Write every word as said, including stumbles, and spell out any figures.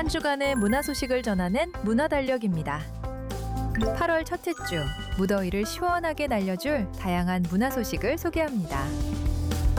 한 주간의 문화 소식을 전하는 문화달력입니다. 팔월 첫째 주, 무더위를 시원하게 날려줄 다양한 문화 소식을 소개합니다.